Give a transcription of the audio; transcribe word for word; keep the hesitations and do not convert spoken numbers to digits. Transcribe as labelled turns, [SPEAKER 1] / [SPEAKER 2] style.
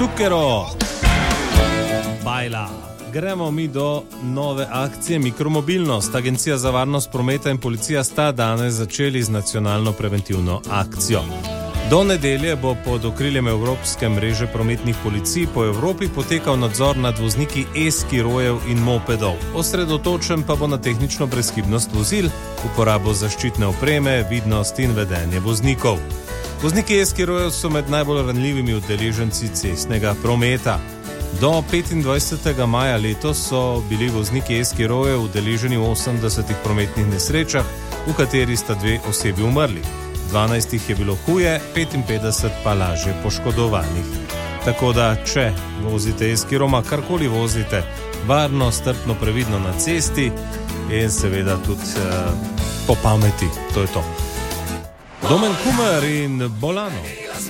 [SPEAKER 1] Zucchero. Bajla. Gremo mi do nove akcije Mikromobilnost. Agencija za varnost prometa in policija sta danes začeli z nacionalno preventivno akcijo. Do nedelje bo pod okriljem Evropske mreže prometnih policij po Evropi potekal nadzor nad vozniki e-skirojev in mopedov. Osredotočen pa bo na tehnično brezhibnost vozil, uporabo zaščitne opreme, vidnost in vedenje voznikov. Vozniki e-skirojev so med najbolj ranljivimi udeleženci cestnega prometa. Do petindvajsetega maja letos so bili vozniki e-skirojev udeleženi v osemdesetih prometnih nesrečah, v kateri sta dve osebi umrli. dvanajst jih je bilo huje, petinpetdeset pa lažje poškodovanih. Tako da, če vozite e-skiroma, karkoli vozite, varno, strpno, previdno na cesti in seveda tudi eh, po pameti, to je to. Domen Kumer in Bolano.